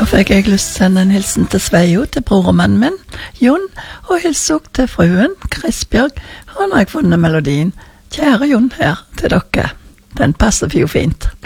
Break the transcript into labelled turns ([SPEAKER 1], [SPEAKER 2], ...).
[SPEAKER 1] fikk jeg lyst til å sende en hilsen til Sveio, til brormannen min, Jon, og hilse også til fruen, Krisbjørg, og nå har jeg funnet melodien. Kjære Jon her til dere. Den passer jo fint.